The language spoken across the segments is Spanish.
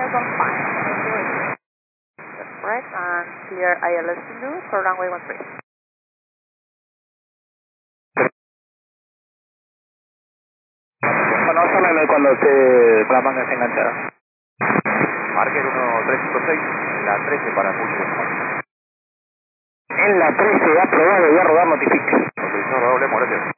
hold on fine. Thank you. That's correct, and clear ILS 2 for runway 13. Bueno, háblame cuando esté con la manga esté enganchada. Marque 1356, la 13 para pulso. En la 13, aprobado, voy a rodar, notifique. Autorizado doble, gracias.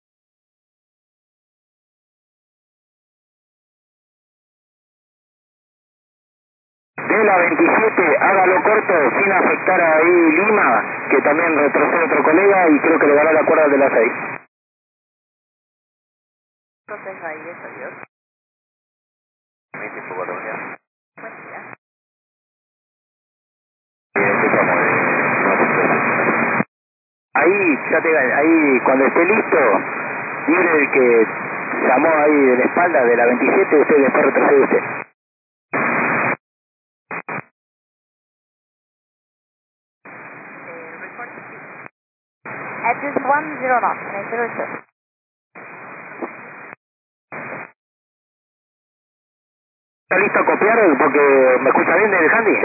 De la 27, hágalo corto, sin afectar ahí Lima, que también retrocede otro colega y creo que le dará la cuerda de la 6. Entonces ahí es, adiós. 25 unidades. Buen día. Ahí, ahí cuando esté listo, libre el que llamó ahí de la espalda de la 27, usted después retrocede usted. Report. Edges 10 knots, 902. ¿Está listo a copiar? Porque me escucha bien del handy.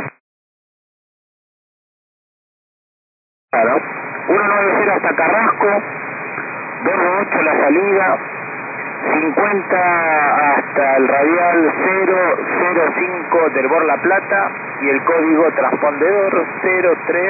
Claro. 190 hasta Carrasco, 228 la salida, 50 hasta el radial 005 del Bor La Plata y el código transpondedor 03.